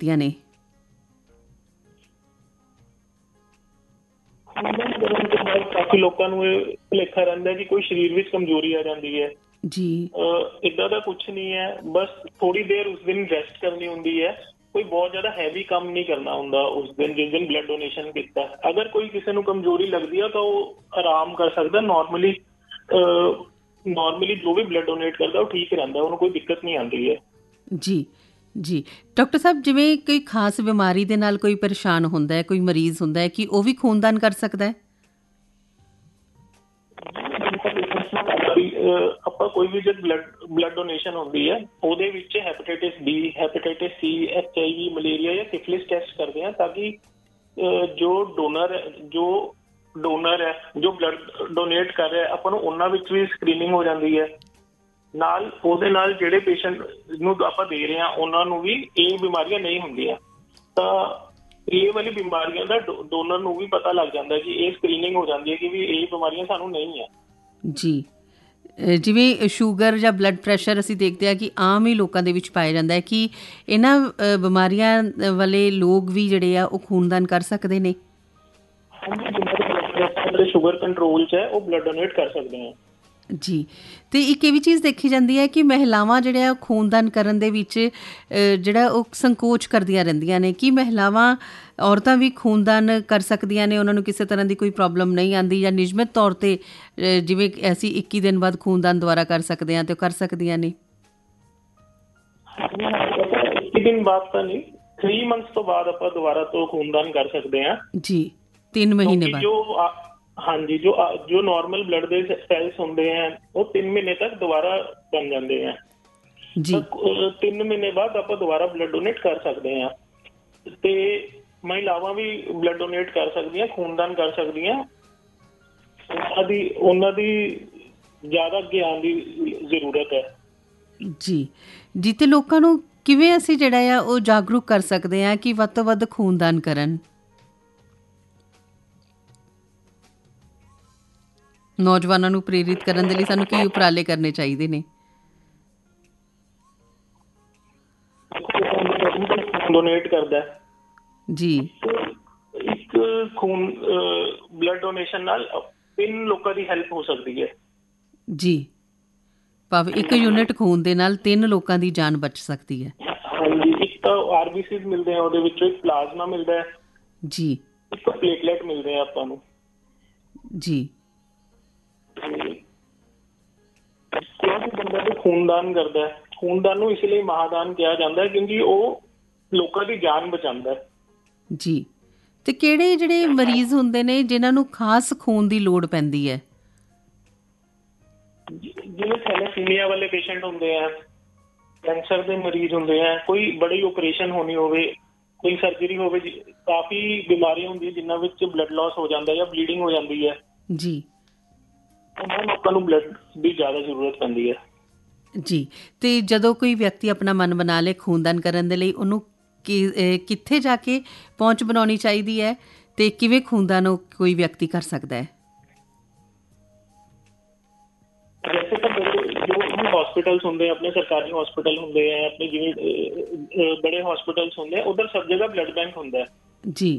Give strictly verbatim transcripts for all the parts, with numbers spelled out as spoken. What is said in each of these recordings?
ਕੀਤੀਆਂ ਨੇ? ਕਾਫੀ ਲੋਕਾਂ ਨੂੰ ਇਹ ਭੁਲੇਖਾ ਰਹਿੰਦਾ ਕਿ ਕੋਈ ਸਰੀਰ ਵਿੱਚ ਕਮਜ਼ੋਰੀ ਆ ਜਾਂਦੀ ਹੈ ਜੀ। ਇਦਾਂ ਦਾ ਕੁਛ ਨਹੀਂ ਹੈ, ਬਸ ਥੋੜੀ ਦੇਰ ਉਸ ਦਿਨ ਰੈਸਟ ਕਰਨੀ ਹੁੰਦੀ ਹੈ। ਕੋਈ ਬਹੁਤ ਜ਼ਿਆਦਾ ਹੈਵੀ ਕੰਮ ਨਹੀਂ ਕਰਨਾ ਹੁੰਦਾ ਉਸ ਦਿਨ ਜਿਸ ਦਿਨ ਬਲੱਡ ਡੋਨੇਸ਼ਨ ਕੀਤਾ। ਅਗਰ ਕੋਈ ਕਿਸੇ ਨੂੰ ਕਮਜ਼ੋਰੀ ਲੱਗਦੀ ਆ ਤਾਂ ਉਹ ਆਰਾਮ ਕਰ ਸਕਦਾ। ਨੋਰਮਲੀ ਨੋਰਮਲੀ ਜੋ ਵੀ ਬਲੱਡ ਡੋਨੇਟ ਕਰਦਾ ਉਹ ਠੀਕ ਰਹਿੰਦਾ, ਉਹਨੂੰ ਕੋਈ ਦਿੱਕਤ ਨਹੀਂ ਆਉਂਦੀ ਹੈ। ਜੀ ਜੀ ਡਾਕਟਰ ਸਾਹਿਬ, ਜਿਵੇਂ ਕੋਈ ਖਾਸ ਬਿਮਾਰੀ ਦੇ ਨਾਲ ਕੋਈ ਪਰੇਸ਼ਾਨ ਹੁੰਦਾ ਹੈ, ਕੋਈ ਮਰੀਜ਼ ਹੁੰਦਾ ਹੈ, ਕਿ ਉਹ ਵੀ ਖੂਨਦਾਨ ਕਰ ਸਕਦਾ ਹੈ? ਆਪਾਂ ਕੋਈ ਵੀ ਜਦ ਬਲੱਡ ਬਲੱਡ ਡੋਨੇਸ਼ਨ ਹੁੰਦੀ ਹੈ ਉਹਦੇ ਵਿੱਚ hepatitis B, hepatitis C, H I we, malaria ਜਾਂ ਸਿਫਿਲਿਸ ਟੈਸਟ ਕਰਦੇ ਹਾਂ ਤਾਂ ਕਿ ਜੋ ਡੋਨਰ ਜੋ ਡੋਨਰ ਹੈ ਜੋ ਬਲੱਡ ਡੋਨੇਟ ਕਰ ਰਿਹਾ ਆਪਾਂ ਨੂੰ ਉਹਨਾਂ ਵਿੱਚ ਵੀ ਸਕਰੀਨਿੰਗ ਹੋ ਜਾਂਦੀ ਹੈ। ਨਾਲ ਉਹਦੇ ਨਾਲ ਜਿਹੜੇ ਪੇਸ਼ੈਂਟ ਨੂੰ ਆਪਾਂ ਦੇ ਰਹੇ ਹਾਂ ਉਹਨਾਂ ਨੂੰ ਵੀ ਇਹ ਬਿਮਾਰੀਆਂ ਨਹੀਂ ਹੁੰਦੀਆਂ। ਤਾਂ ਇਹ ਵਾਲੀ ਬਿਮਾਰੀਆਂ ਦਾ ਡੋਨਰ ਨੂੰ ਵੀ ਪਤਾ ਲੱਗ ਜਾਂਦਾ ਕਿ ਇਹ ਸਕਰੀਨਿੰਗ ਹੋ ਜਾਂਦੀ ਹੈ ਕਿ ਵੀ ਇਹ ਬਿਮਾਰੀਆਂ ਸਾਨੂੰ ਨਹੀਂ ਹੈ। ਜੀ, ਜਿਵੇਂ ਸ਼ੂਗਰ ਜਾਂ ਬਲੱਡ ਪ੍ਰੈਸ਼ਰ ਅਸੀਂ ਦੇਖਦੇ ਹਾਂ ਕਿ ਆਮ ਹੀ ਲੋਕਾਂ ਦੇ ਵਿੱਚ ਪਾਇਆ ਜਾਂਦਾ ਹੈ, ਕਿ ਇਹਨਾਂ ਬਿਮਾਰੀਆਂ ਵਾਲੇ ਲੋਕ ਵੀ ਜਿਹੜੇ ਆ ਉਹ ਖੂਨਦਾਨ ਕਰ ਸਕਦੇ ਨੇ? ਹਾਂਜੀ, ਸ਼ੂਗਰ ਕੰਟਰੋਲ 'ਚ ਹੈ ਉਹ ਬਲੱਡ ਡੋਨੇਟ ਕਰ ਸਕਦੇ ਆ। ਜੀ, ਅਤੇ ਇੱਕ ਇਹ ਵੀ ਚੀਜ਼ ਦੇਖੀ ਜਾਂਦੀ ਹੈ ਕਿ ਮਹਿਲਾਵਾਂ ਜਿਹੜੇ ਆ ਖੂਨਦਾਨ ਕਰਨ ਦੇ ਵਿੱਚ ਜਿਹੜਾ ਉਹ ਸੰਕੋਚ ਕਰਦੀਆਂ ਰਹਿੰਦੀਆਂ ਨੇ, ਕਿ ਮਹਿਲਾਵਾਂ ਔਰਤਾਂ ਵੀ ਖੂਨਦਾਨ ਕਰ ਸਕਦੀਆਂ ਨੇ, ਉਹਨਾਂ ਨੂੰ ਕਿਸੇ ਤਰ੍ਹਾਂ ਦੀ ਕੋਈ ਪ੍ਰੋਬਲਮ ਨਹੀਂ ਆਉਂਦੀ, ਜਾਂ ਨਿਯਮਿਤ ਤੌਰ 'ਤੇ ਜਿਵੇਂ ਅਸੀਂ ਇੱਕੀ ਦਿਨ ਬਾਅਦ ਖੂਨਦਾਨ ਦੁਬਾਰਾ ਕਰ ਸਕਦੇ ਹਾਂ ਅਤੇ ਉਹ ਕਰ ਸਕਦੀਆਂ ਨੇ? ਇੱਕੀ ਦਿਨ ਬਾਅਦ ਤਾਂ ਨਹੀਂ, ਥ੍ਰੀ ਮੰਥਸ ਤੋਂ ਬਾਅਦ ਆਪਾਂ ਦੁਬਾਰਾ ਤੋਂ ਖੂਨਦਾਨ ਕਰ ਸਕਦੇ ਹਾਂ। ਜੀ, ਤਿੰਨ ਮਹੀਨੇ ਬਾਅਦ। ਜੋ ਹਾਂਜੀ, ਜੋ ਜੋ ਨਾਰਮਲ ਬਲੱਡ ਦੇ ਸੈਲਸ ਹੁੰਦੇ ਹੈ ਉਹ ਤਿੰਨ ਮਹੀਨੇ ਤੱਕ ਦੁਬਾਰਾ ਬਣ ਜਾਂਦੇ ਹੈ। ਜੀ, ਤਿੰਨ ਮਹੀਨੇ ਬਾਅਦ ਆਪਾਂ ਦੁਬਾਰਾ ਬਲੱਡ ਡੋਨੇਟ ਕਰ ਸਕਦੇ ਹਾਂ। ਤੇ ਮਹਿਲਾਵਾਂ ਵੀ ਬਲੱਡ ਡੋਨੇਟ ਕਰ ਸਕਦੀਆਂ, ਖੂਨਦਾਨ ਕਰ ਸਕਦੀਆਂ। ਉਹਨਾਂ ਦੀ ਉਹਨਾਂ ਦੀ ਜ਼ਿਆਦਾ ਅੱਗੇ ਆਉਣ ਦੀ ਜ਼ਰੂਰਤ ਹੈ। ਜੀ ਜੀ ਤੇ ਲੋਕਾਂ ਨੂੰ ਕਿਵੇਂ ਅਸੀਂ ਜਿਹੜਾ ਆ ਉਹ ਜਾਗਰੂਕ ਕਰ ਸਕਦੇ ਹਾਂ ਕਿ ਵੱਧ ਤੋਂ ਵੱਧ ਖੂਨਦਾਨ ਕਰਨ? ਨੌਜਵਾਨਾਂ ਨੂੰ ਪ੍ਰੇਰਿਤ ਕਰਨ ਦੇ ਲਈ ਸਾਨੂੰ ਕੀ ਉਪਰਾਲੇ ਕਰਨੇ ਚਾਹੀਦੇ ਨੇ? ਡੋਨੇਟ ਕਰਦਾ ਜੀ, ਇੱਕ ਖੂਨ ਬਲੱਡ ਡੋਨੇਸ਼ਨ ਨਾਲ ਤਿੰਨ ਲੋਕਾਂ ਦੀ ਹੈਲਪ ਹੋ ਸਕਦੀ ਹੈ। ਜੀ, ਭਾਵੇਂ ਇੱਕ ਯੂਨਿਟ ਖੂਨ ਦੇ ਨਾਲ ਤਿੰਨ ਲੋਕਾਂ ਦੀ ਜਾਨ ਬਚ ਸਕਦੀ ਹੈ। ਹਾਂਜੀ, ਇੱਕ ਤਾਂ ਆਰਬੀਸੀਜ਼ ਮਿਲਦੇ ਆ, ਉਹਦੇ ਵਿੱਚੋਂ ਇੱਕ ਪਲਾਜ਼ਮਾ ਮਿਲਦਾ ਹੈ। ਜੀ, ਇੱਕ ਪਲੇਟਲੈਟ ਮਿਲਦੇ ਆ ਆਪਾਂ ਨੂੰ। ਜੀ, ਬੰਦਾ ਜੋ ਖੂਨਦਾਨ ਕਰਦਾ ਹੈ, ਖੂਨਦਾਨ ਨੂੰ ਇਸ ਲਈ ਮਹਾਦਾਨ ਕਿਹਾ ਜਾਂਦਾ ਹੈ ਕਿਉਂਕਿ ਉਹ ਲੋਕਾਂ ਦੀ ਜਾਨ ਬਚਾਉਂਦਾ ਹੈ। ਜੀ, ਤੇ ਕਿਹੜੇ ਜਿਹੜੇ ਮਰੀਜ਼ ਹੁੰਦੇ ਨੇ ਜਿਨ੍ਹਾਂ ਨੂੰ ਖਾਸ ਖੂਨ ਦੀ ਲੋੜ ਪੈਂਦੀ ਹੈ? ਜਿਵੇਂ ਥੈਲੇਸੀਮੀਆ ਵਾਲੇ ਪੇਸ਼ੈਂਟ ਹੁੰਦੇ ਆ, ਕੈਂਸਰ ਦੇ ਮਰੀਜ਼ ਹੁੰਦੇ ਆ, ਕੋਈ ਬੜੀ ਓਪਰੇਸ਼ਨ ਹੋਣੀ ਹੋਵੇ, ਕੋਈ ਸਰਜਰੀ ਹੋਵੇ, ਕਾਫੀ ਬਿਮਾਰੀਆਂ ਹੁੰਦੀਆਂ ਜਿਨ੍ਹਾਂ ਵਿੱਚ ਬਲੱਡ ਲਾਸ ਹੋ ਜਾਂਦਾ ਜਾਂ ਬਲੀਡਿੰਗ ਹੋ ਜਾਂਦੀ ਹੈ। ਜੀ, ਉਹਨਾਂ ਲੋਕਾਂ ਨੂੰ ਬਲੱਡ ਦੀ ਜ਼ਿਆਦਾ ਜ਼ਰੂਰਤ ਪੈਂਦੀ ਹੈ। ਜੀ, ਤੇ ਜਦੋਂ ਕੋਈ ਵਿਅਕਤੀ ਆਪਣਾ ਮਨ ਬਣਾ ਲੇ ਖੂਨਦਾਨ ਕਰਨ ਦੇ ਲਈ, ਉਹਨੂੰ ਕਿ ਕਿੱਥੇ ਜਾ ਕੇ ਪਹੁੰਚ ਬਣਾਉਣੀ ਚਾਹੀਦੀ ਹੈ ਤੇ ਕਿਵੇਂ ਖੂਨਦਾਨ ਉਹ ਕੋਈ ਵਿਅਕਤੀ ਕਰ ਸਕਦਾ ਹੈ? ਵੈਸੇ ਤਾਂ ਜੋ ਹਸਪੀਟਲਸ ਹੁੰਦੇ ਆਪਣੇ ਸਰਕਾਰੀ ਹਸਪੀਟਲ ਹੁੰਦੇ ਆ, ਆਪਣੇ ਜਿਵੇਂ ਬੜੇ ਹਸਪੀਟਲਸ ਹੁੰਦੇ ਆ, ਉਧਰ ਸਭ ਜਗ੍ਹਾ ਬਲੱਡ ਬੈਂਕ ਹੁੰਦਾ ਹੈ। ਜੀ,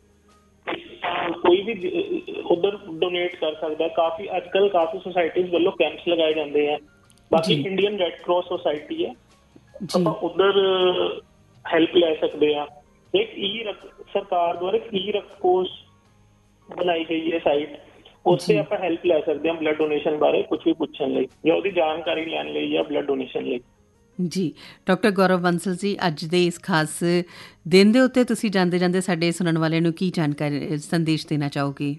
ਕੋਈ ਵੀ ਉਧਰ ਡੋਨੇਟ ਕਰ ਸਕਦਾ। ਕਾਫੀ ਅੱਜ ਕੱਲ੍ਹ ਕਾਫੀ ਸੁਸਾਇਟੀਜ਼ ਵੱਲੋਂ ਕੈਂਪਸ ਲਗਾਏ ਜਾਂਦੇ ਆ। ਬਾਕੀ ਇੰਡੀਅਨ ਰੈਡ ਕ੍ਰਾਸ ਸੁਸਾਇਟੀ ਹੈ, ਆਪਾਂ ਉਧਰ ਹੈਲਪ ਲੈ ਸਕਦੇ ਹਾਂ। ਇੱਕ ਈ ਸਰਕਾਰ ਦੁਆਰਾ ਈ ਰਕਤ ਕੋਸ਼ ਬਣਾਈ ਗਈ ਹੈ ਸਾਈਟ, ਉਸ ਤੇ ਆਪਾਂ ਹੈਲਪ ਲੈ ਸਕਦੇ ਹਾਂ ਬਲੱਡ ਡੋਨੇਸ਼ਨ ਬਾਰੇ ਕੁਛ ਵੀ ਪੁੱਛਣ ਲਈ ਜਾਂ ਉਹਦੀ ਜਾਣਕਾਰੀ ਲੈਣ ਲਈ ਜਾਂ ਬਲੱਡ ਡੋਨੇਸ਼ਨ ਲਈ। ਜੀ, ਡਾਕਟਰ ਗੌਰਵ ਬੰਸਲ ਜੀ, ਅੱਜ ਦੇ ਇਸ ਖਾਸ ਦਿਨ ਦੇ ਉੱਤੇ ਤੁਸੀਂ ਜਾਂਦੇ ਜਾਂਦੇ ਸਾਡੇ ਸੁਣਨ ਵਾਲਿਆਂ ਨੂੰ ਕੀ ਜਾਣਕਾਰੀ ਸੰਦੇਸ਼ ਦੇਣਾ ਚਾਹੋਗੇ?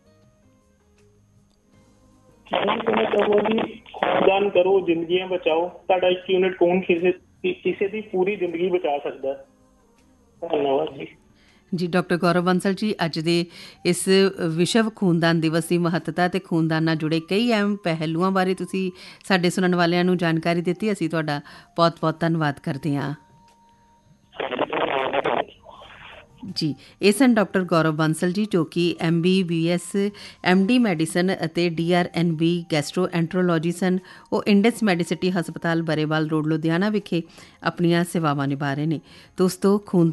ਖੂਨਦਾਨ ਕਰੋ, ਜ਼ਿੰਦਗੀਆਂ ਬਚਾਓ। ਤੁਹਾਡਾ ਇੱਕ ਯੂਨਿਟ ਖੂਨ ਕਿਸੇ ਕਿਸੇ ਦੀ ਪੂਰੀ ਜ਼ਿੰਦਗੀ ਬਚਾ ਸਕਦਾ। ਧੰਨਵਾਦ ਜੀ। ਜੀ, ਡਾਕਟਰ ਗੌਰਵ ਬੰਸਲ ਜੀ, ਅੱਜ ਦੇ ਇਸ ਵਿਸ਼ਵ ਖੂਨਦਾਨ ਦਿਵਸ ਦੀ ਮਹੱਤਤਾ ਅਤੇ ਖੂਨਦਾਨ ਨਾਲ ਜੁੜੇ ਕਈ ਅਹਿਮ ਪਹਿਲੂਆਂ ਬਾਰੇ ਤੁਸੀਂ ਸਾਡੇ ਸੁਣਨ ਵਾਲਿਆਂ ਨੂੰ ਜਾਣਕਾਰੀ ਦਿੱਤੀ। ਅਸੀਂ ਤੁਹਾਡਾ ਬਹੁਤ ਬਹੁਤ ਧੰਨਵਾਦ ਕਰਦੇ ਹਾਂ। ਜੀ, ਇਹ ਸਨ ਡਾਕਟਰ ਗੌਰਵ ਬੰਸਲ ਜੀ, ਜੋ ਕਿ M B B S, M D medicine ਅਤੇ D R N B gastro ਐਂਟਰੋਲੋਜੀ ਸਨ। ਉਹ ਇੰਡਸ ਮੈਡੀਸਿਟੀ ਹਸਪਤਾਲ ਬਰੇਵਾਲ ਰੋਡ ਲੁਧਿਆਣਾ ਵਿਖੇ ਆਪਣੀਆਂ ਸੇਵਾਵਾਂ ਨਿਭਾ ਰਹੇ ਨੇ। ਦੋਸਤੋ, ਖੂਨ